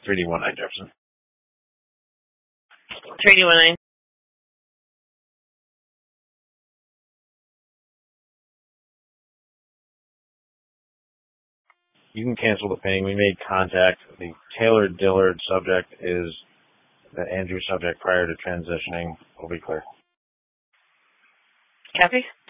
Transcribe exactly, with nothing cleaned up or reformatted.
three D one nine Jefferson. three D one nine. You can cancel the ping. We made contact. The Taylor Dillard subject is the Andrew subject prior to transitioning. Will be clear. Copy.